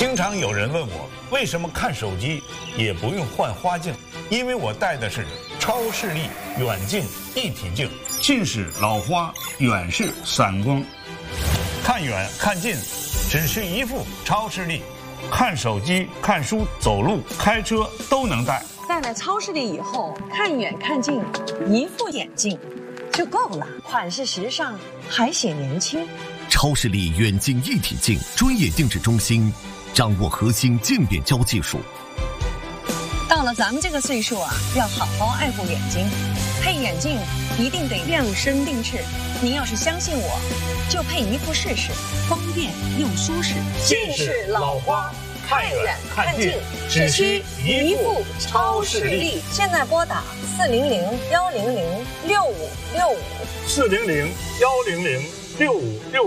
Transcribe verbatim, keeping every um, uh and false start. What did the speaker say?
经常有人问我，为什么看手机也不用换花镜？因为我戴的是超视力远近一体镜，近视老花，远视散光。看远看近，只需一副超视力，看手机、看书、走路、开车都能戴。 戴了超视力以后，看远看近，一副眼镜就够了，款式时尚，还显年轻。 超视力远近一体镜专业定制中心，掌握核心渐变焦技术。 到了咱们这个岁数啊，要好好爱护眼睛，配眼镜一定得量身定制。您要是相信我，就配一副试试，方便又舒适。 近视老花，看远看近，只需一副超视力。 现在拨打四零零幺零零六五六五， 四零零幺零零六五六。